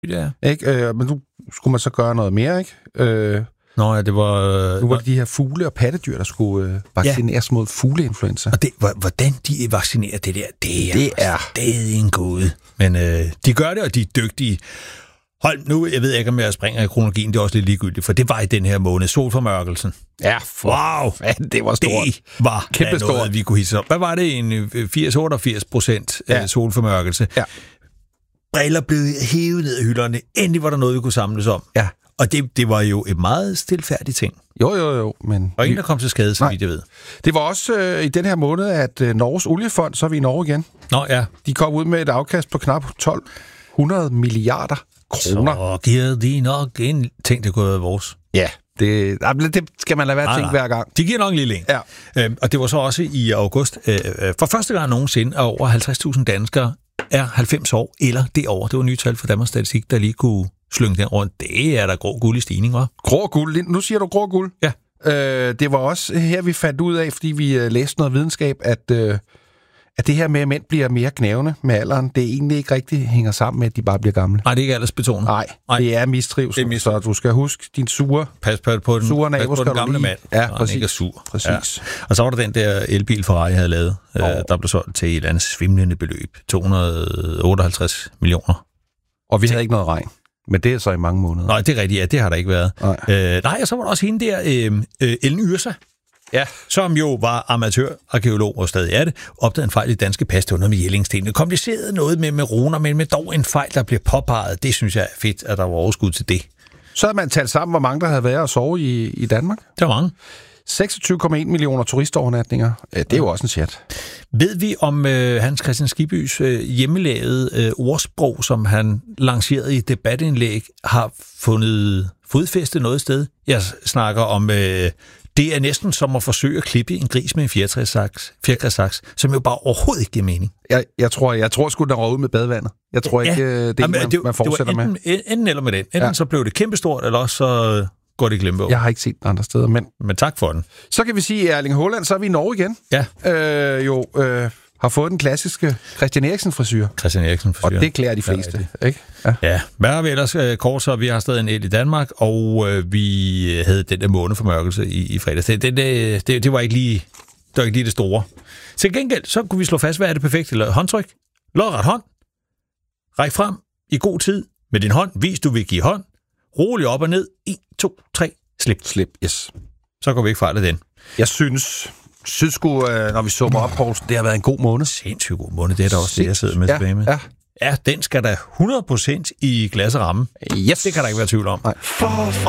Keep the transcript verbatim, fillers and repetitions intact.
Ja. Ikke? Øh, men nu skulle man så gøre noget mere, ikke? Øh, Nå ja, det var... Øh, nu var det de her fugle- og pattedyr, der skulle øh, vaccineres ja. mod fugleinfluenza. Og det, hvordan de vaccinerer det der, det er, det er stadig en gåde. Men øh, de gør det, og de er dygtige. Hold nu, jeg ved ikke, om jeg springer i kronologien, det er også lidt ligegyldigt, for det var i den her måned, solformørkelsen. Ja, for wow, ja, det var stort. Det var kæmpe noget, stort. Vi kunne hisse op. Hvad var det? En firs til otteogfirs procent ja. solformørkelse. Ja. Briller blev hævet ned af hylderne. Endelig var der noget, vi kunne samles om. Ja. Og det, det var jo et meget stilfærdigt ting. Jo, jo, jo. Men og ingen, der kom til skade, så vidt jeg ved. Det var også øh, i den her måned, at øh, Norges oliefond, så er vi i Norge igen. Nå ja. De kom ud med et afkast på knap tolv hundrede milliarder kroner. Så giver de nok en ting, der kunne være vores. Ja, det, det skal man lade være at tænke hver gang. De giver nok en lille en. Ja. Øhm, og det var så også i august. Øh, for første gang nogensinde, at over halvtreds tusind danskere er halvfems år eller derover. Det var nye tal fra Danmarks Statistik, der lige kunne slynge den rundt. Det er der grå guld i stigning, hva'? Grå guld. Nu siger du grå guld. Ja. Øh, det var også her, vi fandt ud af, fordi vi øh, læste noget videnskab, at, øh, at det her med, at mænd bliver mere gnævende med alderen, det egentlig ikke rigtig hænger sammen med, at de bare bliver gamle. Nej, det er ikke aldersbetonet. Nej, det er mistrivsel. Det er mistrivsel. Så du skal huske din sure, pas på, på den, sure nabo, pas på den gamle mand. Ja, og præcis. Ikke er sur. Præcis. Ja. Og så var der den der elbil Ferrari havde lavet, oh. øh, der blev solgt til et eller andet svimlende beløb. to hundrede og otteoghalvtreds millioner. Og vi havde ikke noget regn. Men det er så i mange måneder. Nej, det er rigtigt. Ja, det har der ikke været. Nej, øh, nej og så var der også hende der, øh, øh, Ellen Yrsa, ja. som jo var amatørarkæolog og stadig er det, opdagede en fejl i danske pas. Det var noget med Jellingsten. Det komplicerede noget med, med runer, men med dog en fejl, der blev påpeget. Det synes jeg er fedt, at der var overskud til det. Så havde man talt sammen, hvor mange der havde været og sove i, i Danmark. Det var mange. seksogtyve komma en millioner turistovernatninger. Det er jo også en chat. Ved vi om øh, Hans Christian Skibys øh, hjemmelavede øh, ordsprog, som han lancerede i debatindlæg, har fundet fodfæste noget sted? Jeg snakker om, øh, det er næsten som at forsøge at klippe en gris med en fjerkræsaks, som jo bare overhovedet ikke giver mening. Jeg, jeg tror, jeg tror sgu, den røg ud med badevandet. Jeg tror ja. ikke, det er Jamen, man, det, man fortsætter det var enten, med. Enten eller med den. Enten ja. så blev det kæmpestort, eller også så går det glemme over. Jeg har ikke set den andre steder, men... Men tak for den. Så kan vi sige, at Erling Haaland, så er vi i Norge igen. Ja. Øh, jo, øh, har fået den klassiske Christian Eriksen-frisyr. Christian Eriksen-frisyr. Og det klæder de fleste, ja, ikke? Ja. ja. Hvad har vi ellers kort, så vi har stadig en el i Danmark, og øh, vi havde den der måneformørkelse i, i fredags. Det, det, det, det, var ikke lige, det var ikke lige det store. Til gengæld, så kunne vi slå fast, hvad er det perfekte håndtryk? Lodret hånd. Ræk frem i god tid med din hånd. Vis, du vil give hånd. Rolig op og ned. en, to, tre. Slip. Slip, yes. Så går vi ikke fejl af den. Jeg synes, synes sgu, når vi summer op, Poulsen, det har været en god måned. Sindssygt god måned. Det er da også det, jeg sidder med ja, tilbage med. Ja. Ja, den skal da hundrede procent i glas og ramme. Yes. Det kan der ikke være tvivl om. Nej.